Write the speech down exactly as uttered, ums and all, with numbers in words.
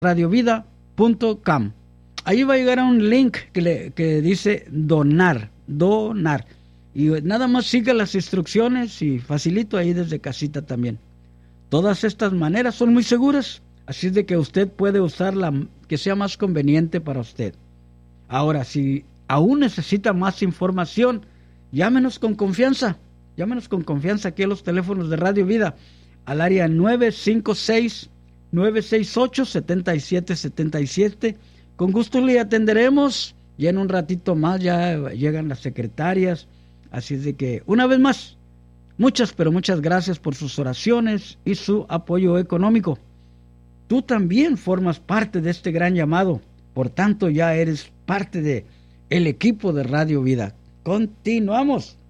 radio vida punto com. Ahí va a llegar a un link que, le, que dice donar, donar. Y nada más siga las instrucciones y facilito ahí desde casita también. Todas estas maneras son muy seguras, así es de que usted puede usar la que sea más conveniente para usted. Ahora, si aún necesita más información, llámenos con confianza, llámenos con confianza aquí a los teléfonos de Radio Vida, al área nueve cinco seis, nueve seis ocho, siete siete siete siete. Con gusto le atenderemos, y en un ratito más ya llegan las secretarias, así es de que, una vez más, muchas, pero muchas gracias por sus oraciones y su apoyo económico. Tú también formas parte de este gran llamado, por tanto ya eres parte de el equipo de Radio Vida. Continuamos.